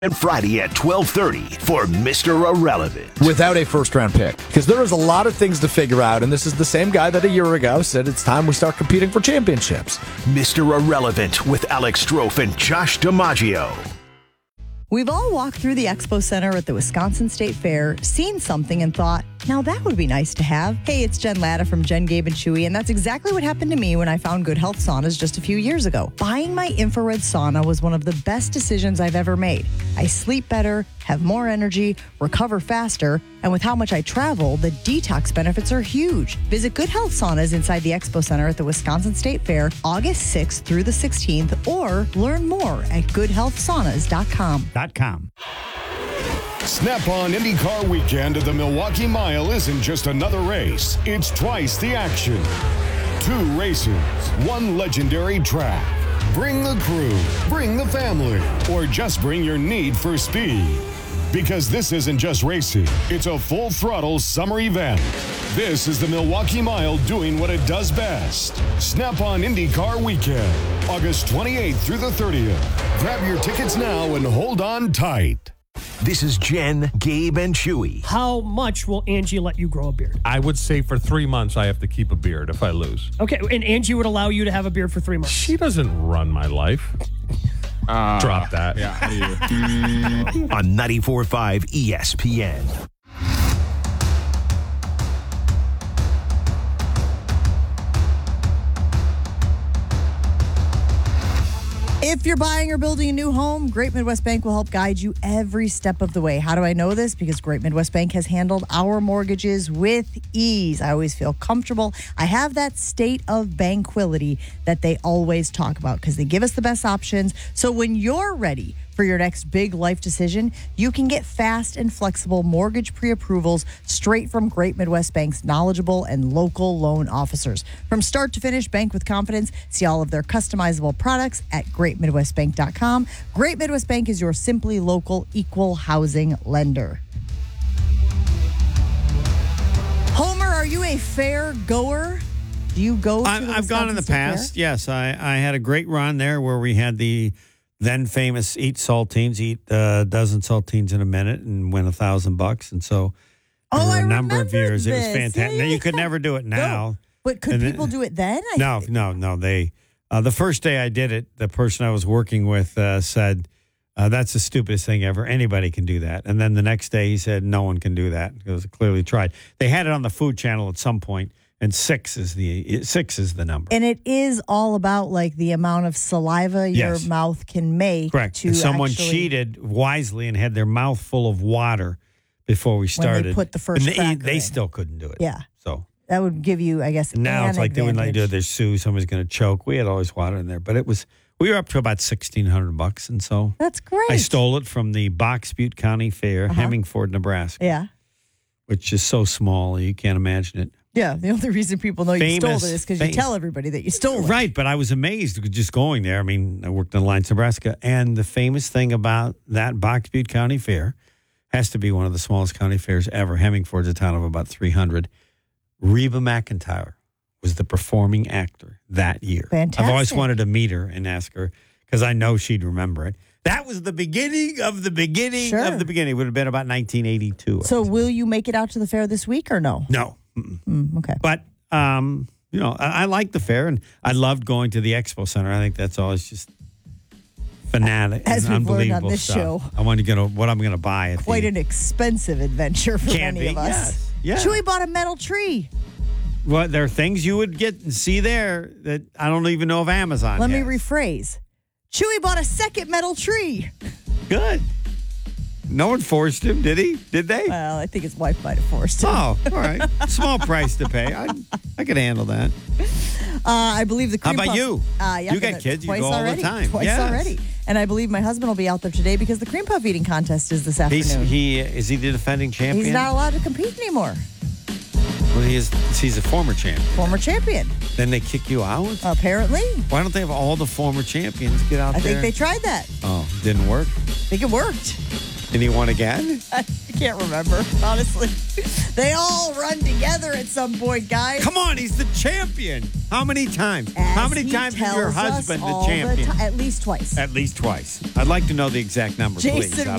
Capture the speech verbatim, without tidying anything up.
And Friday at twelve thirty for Mister Irrelevant. Without a first-round pick. Because there is a lot of things to figure out, and this is the same guy that a year ago said it's time we start competing for championships. Mister Irrelevant with Alex Strofe and Josh DiMaggio. We've all walked through the Expo Center at the Wisconsin State Fair, seen something and thought, now that would be nice to have. Hey, it's Jen Latta from Jen, Gabe, and Chewy, and that's exactly what happened to me when I found Good Health Saunas just a few years ago. Buying my infrared sauna was one of the best decisions I've ever made. I sleep better, have more energy, recover faster, and with how much I travel, the detox benefits are huge. Visit Good Health Saunas inside the Expo Center at the Wisconsin State Fair August sixth through the sixteenth, or learn more at good health saunas dot com. .com. Snap-on IndyCar weekend at the Milwaukee Mile isn't just another race. It's twice the action. Two races, one legendary track. Bring the crew, bring the family, or just bring your need for speed. Because this isn't just racing, it's a full-throttle summer event. This is the Milwaukee Mile doing what it does best. Snap-on IndyCar weekend, August twenty-eighth through the thirtieth. Grab your tickets now and hold on tight. This is Jen, Gabe, and Chewy. How much will Angie let you grow a beard? I would say for three months I have to keep a beard if I lose. Okay, and Angie would allow you to have a beard for three months. She doesn't run my life. Uh, Drop that. Yeah. On ninety-four point five E S P N. If you're buying or building a new home, Great Midwest Bank will help guide you every step of the way. How do I know this? Because Great Midwest Bank has handled our mortgages with ease. I always feel comfortable. I have that state of banquility that they always talk about because they give us the best options. So when you're ready for your next big life decision, you can get fast and flexible mortgage pre-approvals straight from Great Midwest Bank's knowledgeable and local loan officers. From start to finish, bank with confidence. See all of their customizable products at great midwest bank dot com. Great Midwest Bank is your simply local equal housing lender. Homer, are you a fair goer? Do you go to I, the I've gone in the Wisconsin State past. Yes, I, I had a great run there where we had the then famous eat saltines, eat a dozen saltines in a minute and win a thousand bucks. And so Oh, for I a number of remember years, it was this. fantastic. Yeah, yeah, You could yeah. never do it now. No. But could And then- people do it then? I No, no, no. They uh, the first day I did it, the person I was working with uh, said, uh, "That's the stupidest thing ever. Anybody can do that." And then the next day he said, "No one can do that because it clearly tried." They had it on the Food Channel at some point, and six is the six is the number. And it is all about like the amount of saliva your Yes. mouth can make. Correct. To And someone actually, cheated wisely and had their mouth full of water before we started. put the first and they, cracker they in. still couldn't do it. Yeah. So That would give you, I guess, now an it's like they would like advantage. do their sue. Somebody's going to choke. We had always water in there, but it was we were up to about sixteen hundred bucks, and so That's great. I stole it from the Box Butte County Fair, Uh-huh. Hemingford, Nebraska, Yeah. which is so small you can't imagine it. Yeah. The only reason people know you stole Famous- it is because you fam- tell everybody that you stole it. Right, but I was amazed just going there. I mean, I worked in Alliance, Nebraska, and the famous thing about that Box Butte County Fair has to be one of the smallest county fairs ever. Hemingford's a town of about three hundred. Reba McEntire was the performing actor that year. Fantastic. I've always wanted to meet her and ask her because I know she'd remember it. That was the beginning of the beginning Sure. of the beginning. It would have been about nineteen eighty-two. So will you make it out to the fair this week or no? No. Mm-mm. Mm, okay. But, um, you know, I, I like the fair, and I loved going to the Expo Center. I think that's always just fanatic As and we've learned on unbelievable this stuff. show. I want to get a, what I'm going to buy. At Quite the, an expensive adventure for Can many be, of us. yes. Yeah. Chewy bought a metal tree. Well, there are things you would get and see there that I don't even know if Amazon Let me has. rephrase. Chewy bought a second metal tree. Good. No one forced him, did he? Did they? Well, I think his wife might have forced him. Oh, all right. Small price to pay. I I could handle that. Uh, I believe the How cream about puff- you? Uh, yeah, You got been kids, you twice go all the already, time. Twice Yes. already. And I believe my husband will be out there today because the cream puff eating contest is this He's afternoon. he is he the defending champion? He's not allowed to compete anymore. Well, he is. He's a former champion. Former champion, Then they kick you out. apparently. Why don't they have all the former champions get out I there? think they tried that. Oh, didn't work. I think it worked. And he won again? I can't remember, honestly. They all run together at some point, guys. Come on, he's the champion. How many times? As How many he times is your tells us husband the all champion? ti- at least twice. At least twice. I'd like to know the exact number, please. Jason